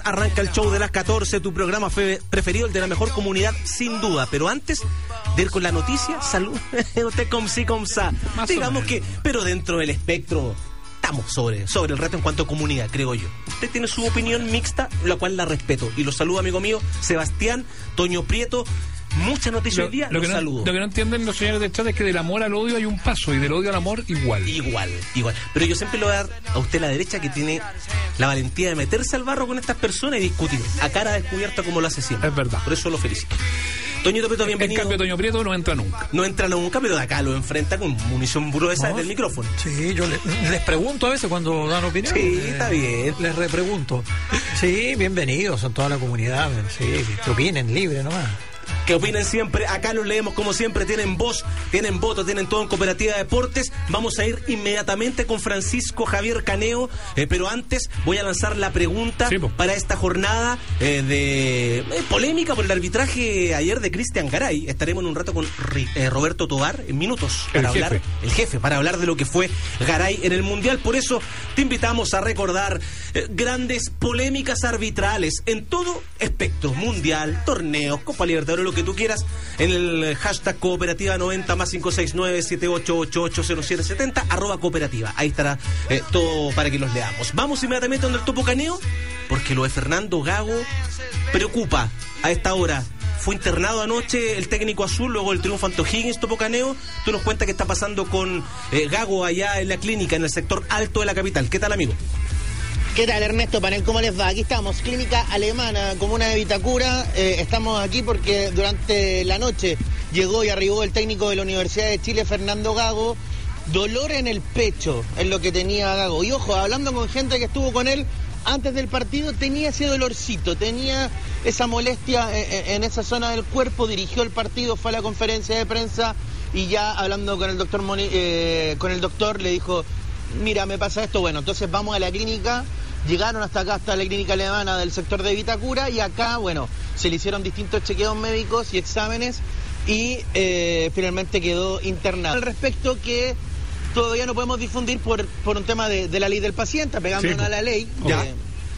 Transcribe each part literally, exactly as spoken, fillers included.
arranca el show de las catorce, tu programa fe- preferido, el de la mejor comunidad, sin duda. Pero antes de ir con la noticia, salud, usted com si com sa. Digamos que, pero dentro del espectro, estamos sobre, sobre el reto en cuanto a comunidad, creo yo. Usted tiene su opinión mixta, la cual la respeto. Y lo saludo, amigo mío, Sebastián Toño Prieto. Mucha noticia hoy día, lo, que los no, saludo. Lo que no entienden los señores del chat es que del amor al odio hay un paso y del odio al amor igual. Igual, igual. Pero yo siempre le voy a dar a usted la derecha, que tiene la valentía de meterse al barro con estas personas y discutir a cara descubierta como lo hace siempre. Es verdad. Por eso lo felicito. Toñito Prieto, bienvenido. En cambio, Toño Prieto no entra nunca. No entra nunca, pero de acá lo enfrenta con munición gruesa no, del micrófono. Sí, yo le, les pregunto a veces cuando dan opinión. Sí, eh, está bien. Les repregunto. Sí, bienvenidos a toda la comunidad. Sí, que opinen libre nomás. Que opinen siempre, acá los leemos como siempre, tienen voz, tienen voto, tienen todo en Cooperativa Deportes. Vamos a ir inmediatamente con Francisco Javier Caneo, eh, pero antes voy a lanzar la pregunta sí, para esta jornada eh, de eh, polémica por el arbitraje ayer de Cristian Garay. Estaremos en un rato con eh, Roberto Tobar en minutos para el hablar, jefe. el jefe, para hablar de lo que fue Garay en el Mundial. Por eso te invitamos a recordar eh, grandes polémicas arbitrales en todo espectro, Mundial, torneos, Copa Libertadores, lo que tú quieras, en el hashtag Cooperativa noventa más cinco seis nueve siete ocho ocho ocho cero siete siete cero, arroba Cooperativa. Ahí estará eh, todo para que los leamos. Vamos inmediatamente donde el Topo Caneo, porque lo de Fernando Gago preocupa a esta hora. Fue internado anoche el técnico azul, luego el triunfo ante O'Higgins. Topo Caneo, tú nos cuentas qué está pasando con eh, Gago allá en la clínica, en el sector alto de la capital. ¿Qué tal, amigo? ¿Qué tal, Ernesto Panel? ¿Cómo les va? Aquí estamos, clínica alemana, comuna de Vitacura. Eh, estamos aquí porque durante la noche llegó y arribó el técnico de la Universidad de Chile, Fernando Gago. Dolor en el pecho es lo que tenía Gago. Y ojo, hablando con gente que estuvo con él antes del partido, tenía ese dolorcito, tenía esa molestia en, en esa zona del cuerpo. Dirigió el partido, fue a la conferencia de prensa y ya hablando con el doctor Moni, eh, con el doctor le dijo: mira, me pasa esto, bueno, entonces vamos a la clínica. Llegaron hasta acá, hasta la clínica alemana del sector de Vitacura, y acá, bueno, se le hicieron distintos chequeos médicos y exámenes y eh, finalmente quedó internado. Al respecto, que todavía no podemos difundir por, por un tema de, de la ley del paciente, pegándonos sí, a la ley de,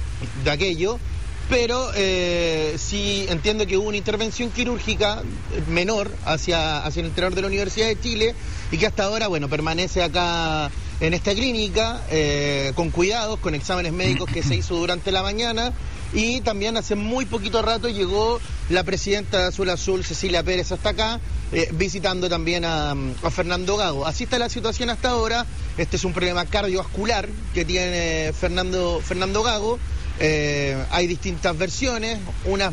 de aquello, pero eh, sí entiendo que hubo una intervención quirúrgica menor hacia, hacia el interior de la Universidad de Chile y que hasta ahora, bueno, permanece acá en esta clínica, eh, con cuidados, con exámenes médicos que se hizo durante la mañana. Y también hace muy poquito rato llegó la presidenta de Azul Azul, Cecilia Pérez, hasta acá, eh, visitando también a, a Fernando Gago. Así está la situación hasta ahora. Este es un problema cardiovascular que tiene Fernando, Fernando Gago. Eh, hay distintas versiones, unas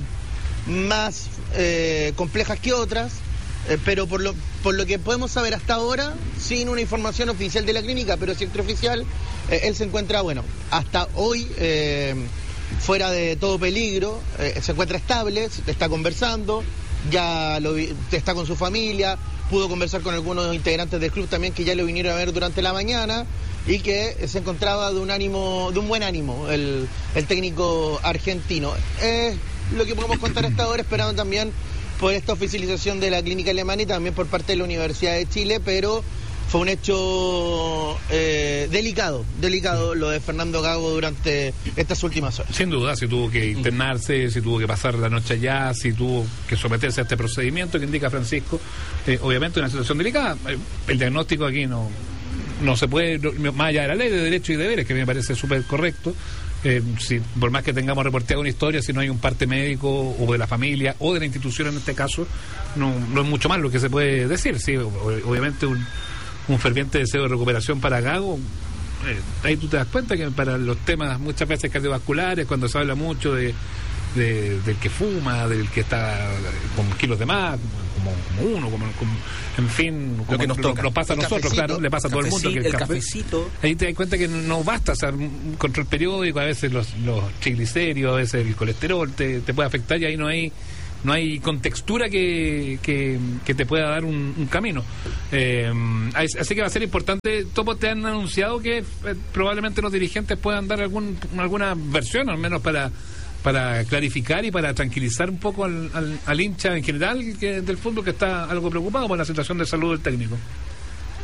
más eh, complejas que otras. Eh, pero por lo, por lo que podemos saber hasta ahora, sin una información oficial de la clínica, pero sí extraoficial, eh, él se encuentra, bueno, hasta hoy eh, fuera de todo peligro, eh, se encuentra estable, está conversando, ya lo, está con su familia, pudo conversar con algunos integrantes del club también que ya lo vinieron a ver durante la mañana y que se encontraba de un ánimo, de un buen ánimo el, el técnico argentino. Es eh, lo que podemos contar hasta ahora, esperando también por esta oficialización de la clínica alemana y también por parte de la Universidad de Chile, pero fue un hecho eh, delicado, delicado lo de Fernando Gago durante estas últimas horas. Sin duda, si tuvo que internarse, si tuvo que pasar la noche allá, si tuvo que someterse a este procedimiento que indica Francisco, eh, obviamente una situación delicada. El diagnóstico aquí no, no se puede, más allá de la ley de derechos y deberes, que me parece súper correcto. Eh, si, por más que tengamos reporteado una historia, si no hay un parte médico o de la familia o de la institución en este caso, no, no es mucho más lo que se puede decir. Sí, obviamente un, un ferviente deseo de recuperación para Gago. Eh, ahí tú te das cuenta que para los temas muchas veces cardiovasculares, cuando se habla mucho de, de del que fuma, del que está con kilos de más, como, como uno, como, como en fin, como lo que nos toca. Nos pasa a nosotros, claro, le pasa a todo el mundo que el, el café, cafecito. Ahí te das cuenta que no basta, o sea, un control periódico, a veces los, los triglicéridos, a veces el colesterol te, te puede afectar y ahí no hay no hay contextura que, que, que te pueda dar un, un camino. Eh, así que va a ser importante. Topo, te han anunciado que eh, probablemente los dirigentes puedan dar algún, alguna versión, al menos para para clarificar y para tranquilizar un poco al, al, al hincha en general que, del fútbol, que está algo preocupado por la situación de salud del técnico.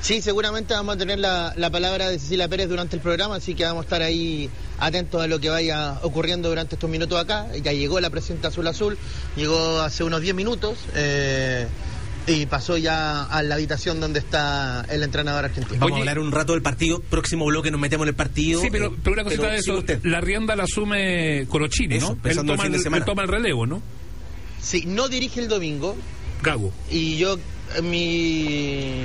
Sí, seguramente vamos a tener la, la palabra de Cecilia Pérez durante el programa, así que vamos a estar ahí atentos a lo que vaya ocurriendo durante estos minutos acá. Ya llegó la presidenta Azul Azul, llegó hace unos diez minutos eh, y pasó ya a la habitación donde está el entrenador argentino. Vamos Oye, a hablar un rato del partido, próximo bloque nos metemos en el partido. Sí, pero, eh, pero una cosita pero de eso, sigue usted. la rienda la asume Colochini, Eso, ¿no? Él pensando toma el fin de el, semana. él toma el relevo, ¿no? Sí, no dirige el domingo Gago. y yo, mi...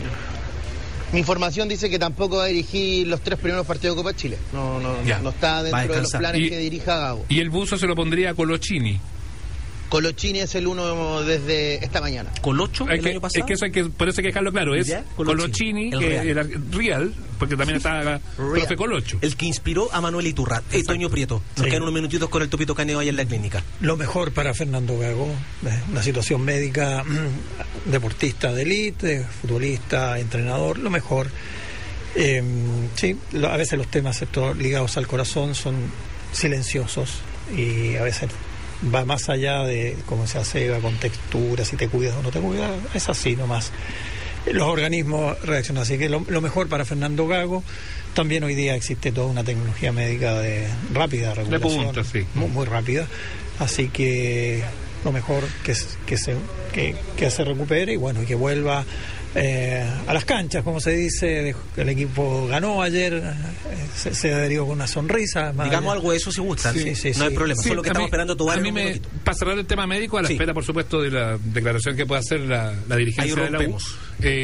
Mi información dice que tampoco va a dirigir los tres primeros partidos de Copa Chile. No, no, Ya. no está Va a dentro de los descansar. planes Y- que dirija Gago. Y el buzo se lo pondría a Colochini. Colochini es el uno desde esta mañana. Colocho Es el que, año es pasado. que eso hay que, por eso hay que dejarlo claro, es ¿Ya? Colochini, Colochini, el que Real. era Real, porque también está profe Colocho. El que inspiró a Manuel Iturra, eh, Toño Prieto. Nos Sí. quedan unos minutitos con el Topito Caneo ahí en la clínica. Lo mejor para Fernando Gago, eh, una situación médica, mm, deportista de élite, futbolista, entrenador, lo mejor. Eh, sí, lo- a veces los temas estos ligados al corazón son silenciosos y a veces va más allá de cómo se hace, va con textura, si te cuidas o no te cuidas, es así nomás. Los organismos reaccionan así que lo, lo mejor para Fernando Gago. También hoy día existe toda una tecnología médica de rápida regulación, punta, sí. muy, muy rápida, así que lo mejor que, es- que se que, que se recupere y bueno, y que vuelva eh, a las canchas, como se dice. El equipo ganó ayer, eh, se, se adherió con una sonrisa. más Digamos allá. algo de eso si gustan. Sí, sí, no hay sí. problema. Sí, Solo que a estamos mí- esperando tu a mí me, para cerrar el tema médico, a la Sí. espera, por supuesto, de la declaración que pueda hacer la, la dirigencia Ahí de la U. rompemos.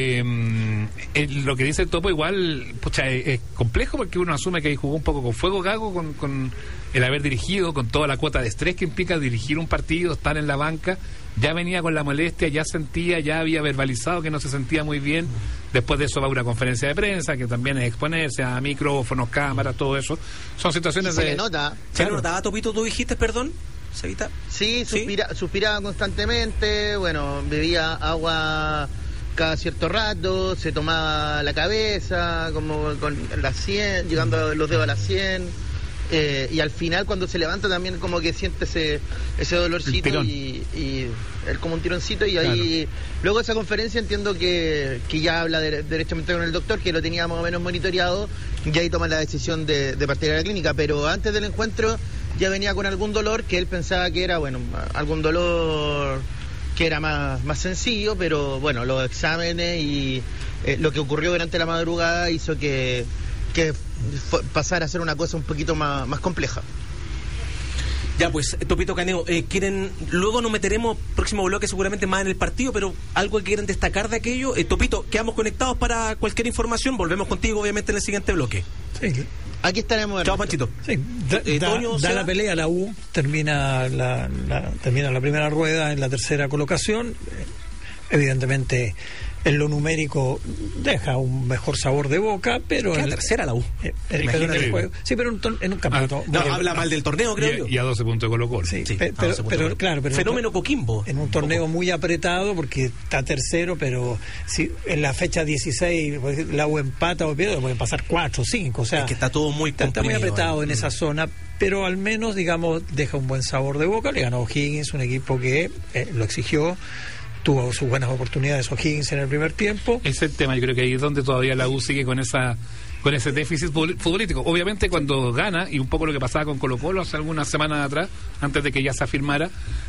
Eh, eh, lo que dice el Topo igual, pucha, es, es complejo porque uno asume que ahí jugó un poco con fuego Gago, con, con el haber dirigido, con toda la cuota de estrés que implica dirigir un partido, estar en la banca. Ya venía con la molestia, ya sentía, ya había verbalizado que no se sentía muy bien. Después de eso va a una conferencia de prensa, que también es exponerse a micrófonos, cámaras, todo eso. Son Y situaciones se de... le nota. ¿Se Claro. notaba, Topito, tú dijiste, perdón? ¿Sevita? Sí, ¿Sí? suspira- suspiraba constantemente, bueno, bebía agua cada cierto rato, se tomaba la cabeza, como con las cien, llegando los dedos a las cien, eh, y al final cuando se levanta también como que siente ese, ese El dolorcito tirón. y, y él como un tironcito y ahí, luego de esa conferencia entiendo que, que ya habla de- derechamente con el doctor, que lo tenía más o menos monitoreado, y ahí toma la decisión de, de partir a la clínica, pero antes del encuentro ya venía con algún dolor que él pensaba que era, bueno, algún dolor que era más, más sencillo, pero bueno, los exámenes y eh, lo que ocurrió durante la madrugada hizo que, que fue- pasara a ser una cosa un poquito más, más compleja. Ya, pues, Topito Caneo, eh, quieren, luego nos meteremos, próximo bloque seguramente más en el partido, pero algo que quieren destacar de aquello. Eh, Topito, quedamos conectados para cualquier información, volvemos contigo obviamente en el siguiente bloque. Sí, Aquí estaremos. Chao, Ernesto. Panchito. sí, da, Eh, da- Toño, da Seba. la pelea la U, termina la, la- termina la primera rueda en la tercera colocación. Eh, Evidentemente, en lo numérico deja un mejor sabor de boca, pero Queda en- tercera la U. eh, en, Imagínate. pero en el juego, sí, pero en, un tor- en un campeonato. No, muy- habla mal del torneo, creo yo. Y, y a doce puntos de Colo Colo. Sí, Sí, pe- ah, pero, segundo pero gol. claro, pero en un Fenómeno tor- Coquimbo. En un torneo muy apretado porque está tercero, pero si en la fecha dieciséis por decir, la U empata o pierde, pueden pasar cuatro o cinco, o sea, Es que está todo muy está, está muy comprimido, apretado ¿eh? en esa zona, pero al menos, digamos, deja un buen sabor de boca. Le ganó O'Higgins, un equipo que eh, lo exigió, tuvo sus buenas oportunidades O'Higgins en el primer tiempo. Ese es el tema, yo creo que ahí es donde todavía la U sigue con esa con ese déficit futbol- futbolístico. Obviamente cuando gana, y un poco lo que pasaba con Colo Colo hace algunas semanas atrás, antes de que ya se afirmara,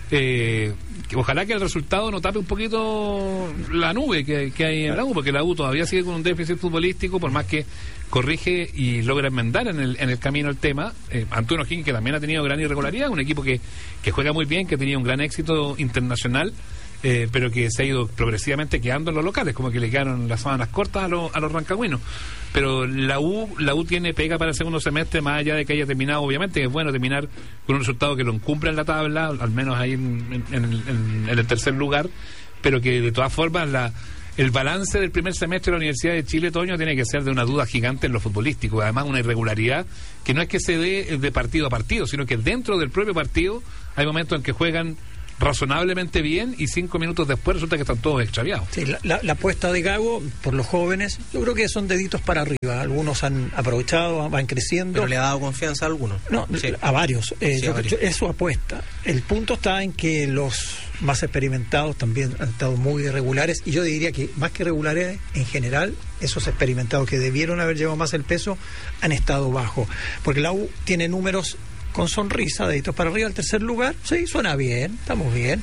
eh, que ojalá que el resultado no tape un poquito la nube que, que hay en la U, porque la U todavía sigue con un déficit futbolístico, por más que corrige y logra enmendar en el, en el camino el tema. Eh, Antonio O'Higgins, que también ha tenido gran irregularidad, un equipo que, que juega muy bien, que ha tenido un gran éxito internacional, eh, pero que se ha ido progresivamente quedando en los locales, como que le quedaron las sábanas cortas a, los a los rancagüinos. Pero la U la U tiene pega para el segundo semestre, más allá de que haya terminado, obviamente, que es bueno terminar con un resultado que lo encumpla en la tabla, al menos ahí en, en- en el, en- en el tercer lugar, pero que de todas formas la el balance del primer semestre de la Universidad de Chile, Toño, tiene que ser de una duda gigante en lo futbolístico, además una irregularidad que no es que se dé de partido a partido, sino que dentro del propio partido hay momentos en que juegan razonablemente bien y cinco minutos después resulta que están todos extraviados. Sí, la, la- la apuesta de Gago por los jóvenes, yo creo que son deditos para arriba. Algunos han aprovechado, van creciendo. Pero le ha dado confianza a algunos. No, Sí. a varios. Eh, Sí, yo- a varios. yo- es su apuesta. El punto está en que los más experimentados también han estado muy irregulares, y yo diría que más que regulares, en general, esos experimentados que debieron haber llevado más el peso han estado bajos, porque la U tiene números con sonrisa, deditos para arriba, el tercer lugar, sí, suena bien, estamos bien.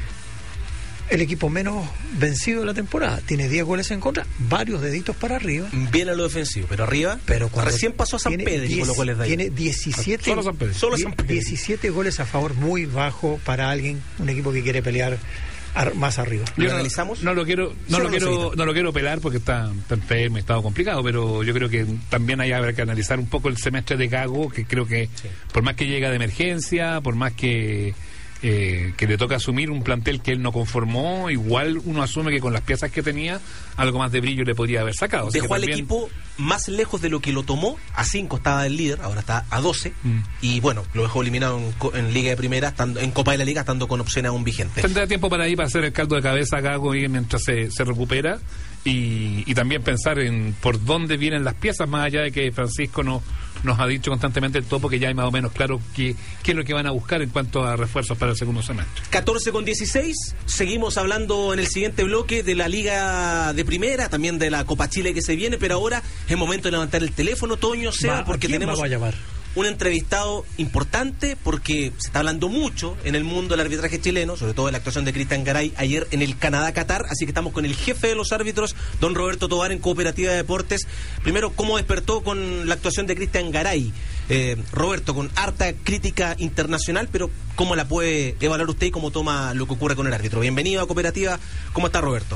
El equipo menos vencido de la temporada tiene diez goles en contra, varios deditos para arriba. Bien a lo defensivo, pero arriba, pero recién pasó a San Pedro con los goles de ahí. Tiene diecisiete, Solo San Pedro. Solo San Pedro. diecisiete goles a favor, muy bajo para alguien, un equipo que quiere pelear ar, más arriba. ¿Lo Yo no, analizamos? No lo quiero, no lo quiero, no lo quiero pelar porque está, está enfermo, estado complicado, pero yo creo que también hay habrá que analizar un poco el semestre de Gago, que creo que sí, por más que llega de emergencia, por más que Eh, que le toca asumir un plantel que él no conformó, igual uno asume que con las piezas que tenía algo más de brillo le podría haber sacado. Dejó también... al equipo más lejos de lo que lo tomó. A cinco estaba el líder, ahora está a doce, mm. y bueno, lo dejó eliminado en, en Liga de Primera, estando, en Copa de la Liga, estando con opciones aún vigentes. Tendrá tiempo para ir para hacer el caldo de cabeza a Gago y mientras se, se recupera, y, y también pensar en por dónde vienen las piezas, más allá de que Francisco no nos ha dicho constantemente el topo que ya hay más o menos claro qué, qué es lo que van a buscar en cuanto a refuerzos para el segundo semestre. catorce con dieciséis, seguimos hablando en el siguiente bloque de la Liga de Primera, también de la Copa Chile que se viene, pero ahora es momento de levantar el teléfono, Toño, Seba, Va, porque tenemos a llamar? un entrevistado importante, porque se está hablando mucho en el mundo del arbitraje chileno, sobre todo de la actuación de Cristian Garay ayer en el Canadá-Qatar, así que estamos con el jefe de los árbitros, don Roberto Tovar, en Cooperativa de Deportes. Primero, ¿cómo despertó con la actuación de Cristian Garay? Eh, Roberto, con harta crítica internacional, pero ¿cómo la puede evaluar usted y cómo toma lo que ocurre con el árbitro? Bienvenido a Cooperativa, ¿cómo está Roberto?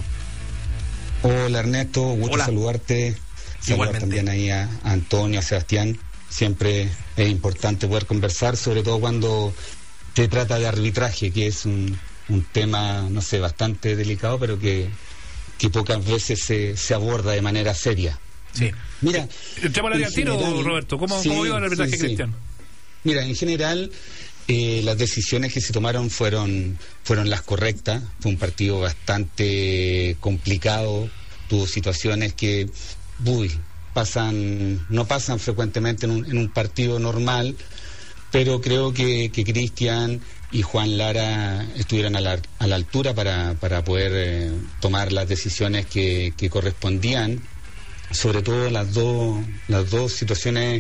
Hola Ernesto, gusto Hola. saludarte, saludar Igualmente. también ahí a Antonio, a Sebastián. Siempre es importante poder conversar, sobre todo cuando se trata de arbitraje, que es un, un tema, no sé, bastante delicado, pero que, que pocas veces se, se aborda de manera seria. Sí. Mira, entramos al tiro, Roberto, ¿cómo, sí, ¿cómo iba el arbitraje, sí, sí. Cristian? Mira, en general eh, las decisiones que se tomaron fueron fueron las correctas. Fue un partido bastante complicado, tuvo situaciones que, uy, pasan no pasan frecuentemente en un, en un partido normal, pero creo que, que Cristian y Juan Lara estuvieron a la, a la altura para, para poder eh, tomar las decisiones que, que correspondían, sobre todo las dos las dos situaciones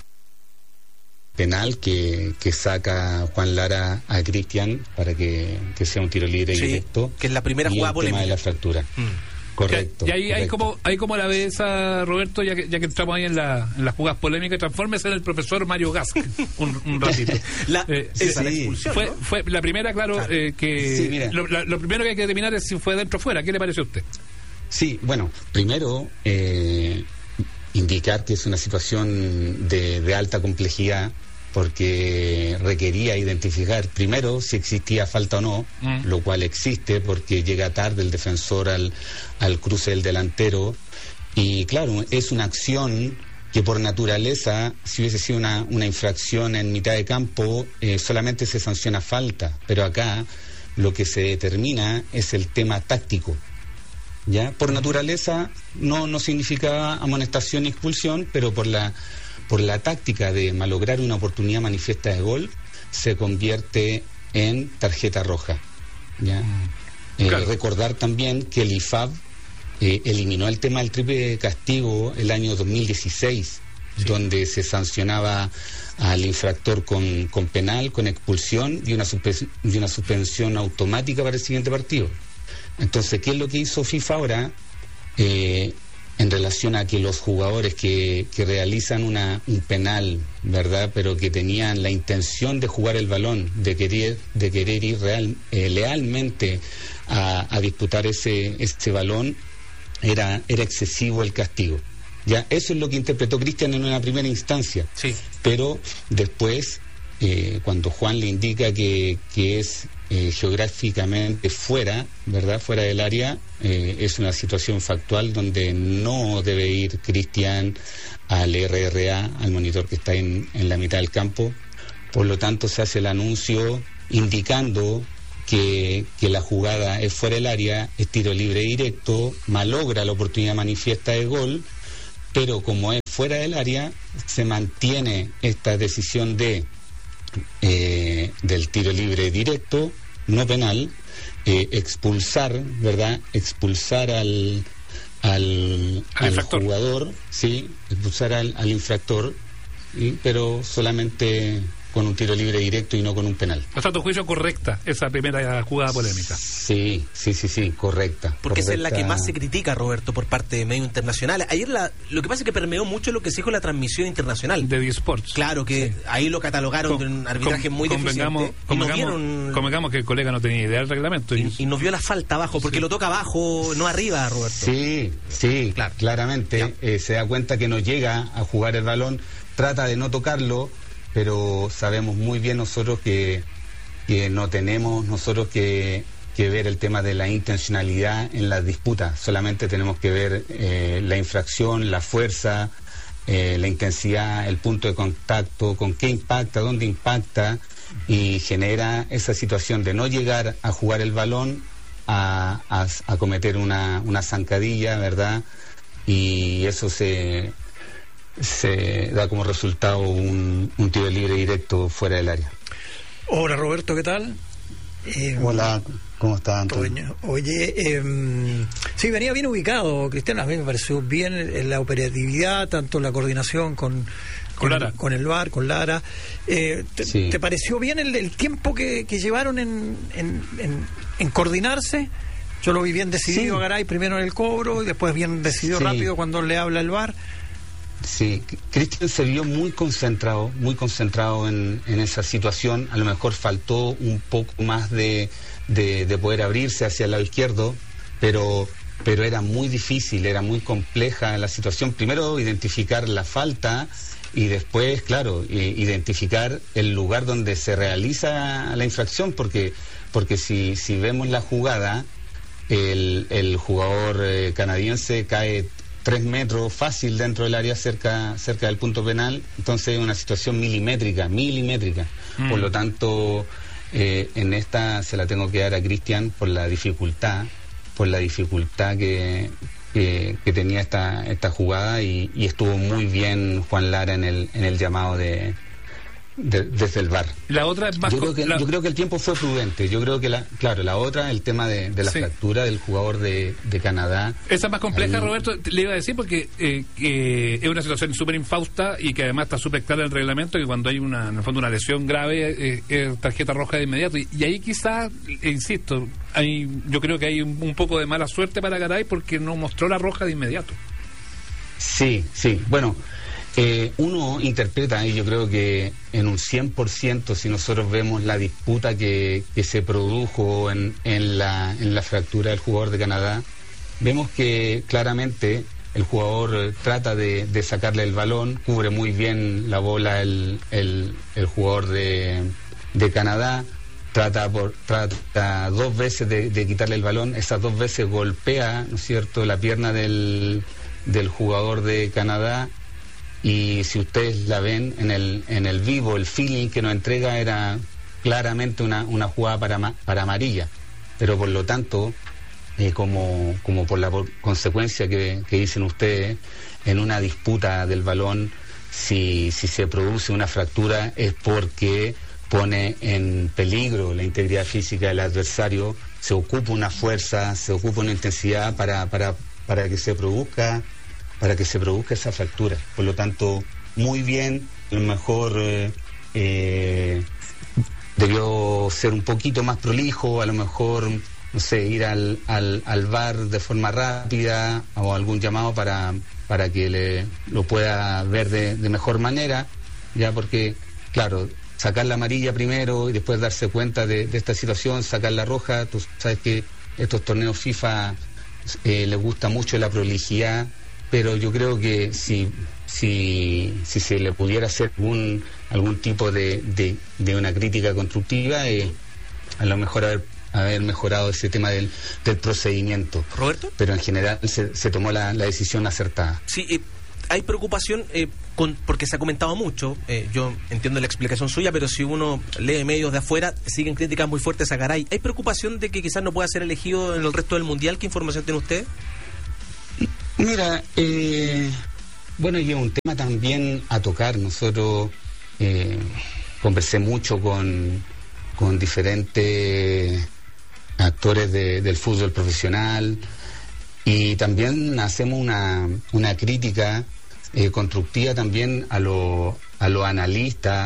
penal que, que saca Juan Lara a Cristian para que, que sea un tiro libre Sí, directo, que es la primera y jugada el polémica. tema de la fractura. Mm. Correcto. Y ahí, ahí correcto. como, ahí como la ves a Roberto, ya que, ya que entramos ahí en, la, en las jugadas polémicas, transfórmese en el profesor Mario Gasca un, un ratito. La, Eh, esa, sí. la expulsión, Fue, ¿no? fue la primera, claro, Claro. eh, que Sí, mira. lo, la- lo primero que hay que determinar es si fue dentro o fuera. ¿Qué le parece a usted? Sí, bueno, primero eh, indicar que es una situación de, de alta complejidad, porque requería identificar primero si existía falta o no, Mm. lo cual existe porque llega tarde el defensor al, al cruce del delantero, y claro, es una acción que por naturaleza, si hubiese sido una, una infracción en mitad de campo, eh, solamente se sanciona falta, pero acá lo que se determina es el tema táctico. ¿Ya? Por naturaleza no, no significaba amonestación ni expulsión, pero por la por la táctica de malograr una oportunidad manifiesta de gol se convierte en tarjeta roja. ¿Ya? Eh, Claro. recordar también que el I F A B eh, eliminó el tema del triple castigo el año dos mil dieciséis, Sí. donde se sancionaba al infractor con, con penal, con expulsión y una, suspe- y una suspensión automática para el siguiente partido. Entonces, ¿qué es lo que hizo FIFA ahora? Eh, en relación a que los jugadores que, que realizan una, un penal, ¿verdad?, pero que tenían la intención de jugar el balón, de querer, de querer ir real, eh, lealmente a, a disputar ese, ese balón, era, era excesivo el castigo. Ya, eso es lo que interpretó Cristian en una primera instancia. Sí. Pero después, eh, cuando Juan le indica que, que es eh, geográficamente fuera, ¿verdad?, fuera del área, eh, es una situación factual donde no debe ir Cristian al R R A, al monitor que está en, en la mitad del campo. Por lo tanto, se hace el anuncio indicando que, que la jugada es fuera del área, es tiro libre directo, malogra la oportunidad manifiesta de gol, pero como es fuera del área, se mantiene esta decisión de eh, del tiro libre directo no penal, eh, expulsar, ¿verdad? Expulsar al al, al, al jugador, sí, expulsar al, al infractor, y, pero solamente con un tiro libre directo y no con un penal. ¿Está a tu juicio correcta esa primera jugada polémica? Sí, sí, sí, sí, correcta. Porque correcta. Esa es la que más se critica, Roberto, por parte de medios internacionales. Ayer la, lo que pasa es que permeó mucho lo que se dijo en la transmisión internacional. De eSports. Claro, que sí. Ahí lo catalogaron con, de un arbitraje con, muy deficiente. Convengamos, convengamos que el colega no tenía idea del reglamento. Y, y no vio la falta abajo, porque sí. Lo toca abajo, no arriba, Roberto. Sí, sí, claro. Claramente. Eh, se da cuenta que no llega a jugar el balón, trata de no tocarlo, pero sabemos muy bien nosotros que, que no tenemos nosotros que, que ver el tema de la intencionalidad en las disputas, solamente tenemos que ver eh, la infracción, la fuerza, eh, la intensidad, el punto de contacto, con qué impacta, dónde impacta, y genera esa situación de no llegar a jugar el balón a, a, a cometer una, una zancadilla, ¿verdad? Y eso se... se da como resultado un, un tiro libre directo fuera del área. Hola Roberto, ¿qué tal? Eh, Hola, ¿cómo estás, Antonio? Oye, eh, sí, venía bien ubicado, Cristian, a mí me pareció bien en la operatividad, tanto la coordinación con, con, con, con el V A R, con Lara. Eh, te, sí. ¿Te pareció bien el, el tiempo que, que llevaron en, en, en, en coordinarse? Yo lo vi bien decidido, sí. Garay, primero en el cobro y después bien decidido sí. rápido cuando le habla el V A R. Sí, Cristian se vio muy concentrado, muy concentrado en, en esa situación. A lo mejor faltó un poco más de, de, de poder abrirse hacia el lado izquierdo, pero, pero era muy difícil, era muy compleja la situación. Primero identificar la falta y después, claro, identificar el lugar donde se realiza la infracción, porque, porque si, si vemos la jugada, el, el jugador eh, canadiense cae tres metros fácil dentro del área cerca cerca del punto penal, entonces es una situación milimétrica, milimétrica. Mm. Por lo tanto, eh, en esta se la tengo que dar a Cristian por la dificultad, por la dificultad que, que, que tenía esta esta jugada y, y estuvo muy bien Juan Lara en el en el llamado de De, desde el V A R. La otra es más yo, creo que, la... yo creo que el tiempo fue prudente. Yo creo que, la, claro, la otra, el tema de, de la sí. fractura del jugador de, de Canadá. Esa es más compleja, ahí... Roberto, le iba a decir porque eh, que es una situación súper infausta y que además está súper clara el reglamento, que cuando hay una, en el fondo, una lesión grave, eh, es tarjeta roja de inmediato. Y, y ahí quizás, eh, insisto, hay, yo creo que hay un, un poco de mala suerte para Garay porque no mostró la roja de inmediato. Sí, sí. Bueno, Eh, uno interpreta, y yo creo que en un cien por ciento, si nosotros vemos la disputa que, que se produjo en, en, la, en la fractura del jugador de Canadá, vemos que claramente el jugador trata de, de sacarle el balón, cubre muy bien la bola el, el, el jugador de, de Canadá, trata, por, trata dos veces de, de quitarle el balón, esas dos veces golpea, ¿no es cierto?, la pierna del, del jugador de Canadá. Y si ustedes la ven en el en el vivo, el feeling que nos entrega era claramente una, una jugada para, para amarilla. Pero por lo tanto, eh, como, como por la por consecuencia que, que dicen ustedes, en una disputa del balón, si, si se produce una fractura es porque pone en peligro la integridad física del adversario, se ocupa una fuerza, se ocupa una intensidad para, para, para que se produzca para que se produzca esa fractura. Por lo tanto, muy bien, a lo mejor eh, eh, debió ser un poquito más prolijo, a lo mejor, no sé, ir al, al, al V A R de forma rápida o algún llamado para, para que le, lo pueda ver de, de mejor manera, ya porque, claro, sacar la amarilla primero y después darse cuenta de, de esta situación, sacar la roja, tú sabes que estos torneos FIFA eh, les gusta mucho la prolijidad, pero yo creo que si si, si se le pudiera hacer algún algún tipo de, de, de una crítica constructiva, eh, a lo mejor haber, haber mejorado ese tema del, del procedimiento. ¿Roberto? Pero en general se, se tomó la, la decisión acertada. Sí, eh, hay preocupación eh, con, porque se ha comentado mucho, eh, yo entiendo la explicación suya, pero si uno lee medios de afuera, siguen críticas muy fuertes a Garay. ¿Hay preocupación de que quizás no pueda ser elegido en el resto del Mundial? ¿Qué información tiene usted? Mira, eh, bueno, y es un tema también a tocar. Nosotros eh, conversé mucho con, con diferentes actores de, del fútbol profesional, y también hacemos una, una crítica eh, constructiva también a los a los analistas,